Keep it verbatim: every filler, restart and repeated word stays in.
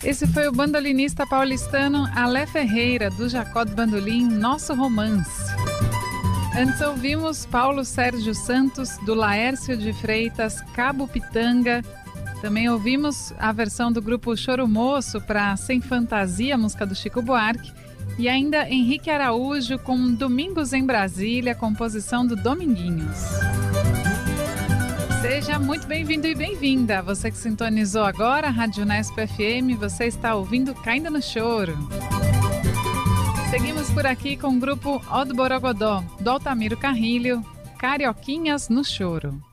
Esse foi o bandolinista paulistano Alé Ferreira, do Jacó do Bandolim, Nosso Romance. Antes ouvimos Paulo Sérgio Santos, do Laércio de Freitas, Cabo Pitanga. Também ouvimos a versão do grupo Choro Moço para Sem Fantasia, música do Chico Buarque. E ainda Henrique Araújo com Domingos em Brasília, composição do Dominguinhos. Seja muito bem-vindo e bem-vinda. Você que sintonizou agora a Rádio Unesp F M, você está ouvindo Caindo no Choro. Seguimos por aqui com o grupo Ó do Borogodó, do Altamiro Carrilho, Carioquinhas no Choro.